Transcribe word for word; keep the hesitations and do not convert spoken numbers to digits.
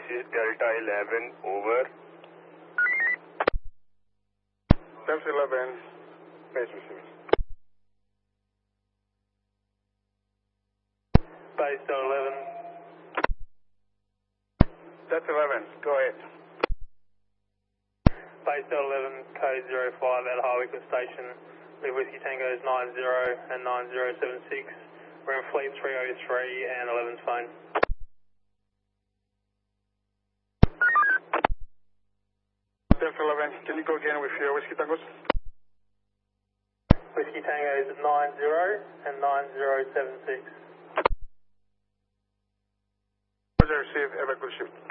is Delta eleven, over. Delta eleven, base receiving. Base Delta eleven. Delta eleven, go ahead. Base Delta eleven, code zero five at Harwickman Station. With Whiskey Tango's nine zero and nine zero seven six. We're in fleet three oh three and eleven's phone. Delta eleven, can you go again with your Whiskey Tangos? Whiskey Tango's nine zero and nine zero seven six. Roger, receive, evacuate shift.